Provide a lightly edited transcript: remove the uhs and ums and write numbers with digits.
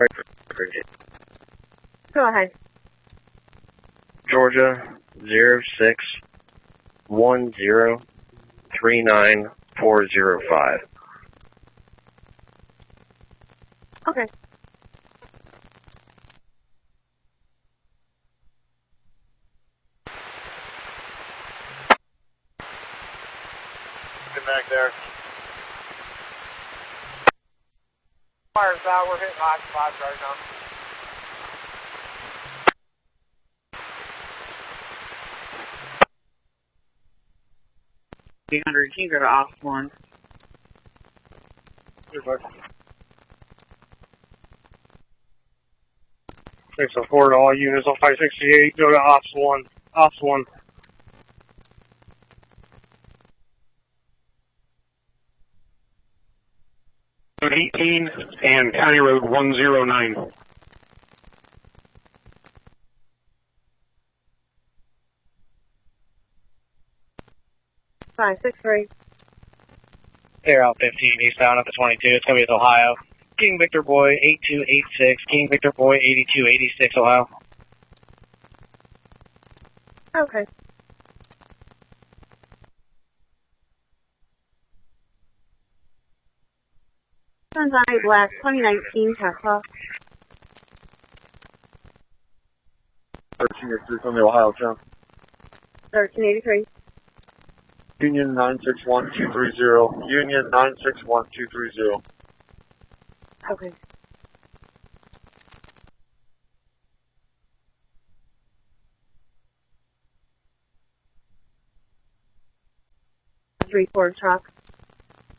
Go ahead. Georgia 061039 405. Okay. Get back there. Fire's out. We're hitting hot spots right now. Can you go to off 1? Here, bud. 604 to all units on 568. Go to Ops 1. Ops 1. Road 18 and County Road 109. Five, 6, 3. Air out 15, eastbound up to 22. It's going to be Ohio. King Victor Boy 8286. King Victor Boy 8286, Ohio. Okay. Sunshine Black 2019 Tesla. 1383 from the Ohio Town. 1383. Union 961230. Union 961230. Okay. Three Ford truck.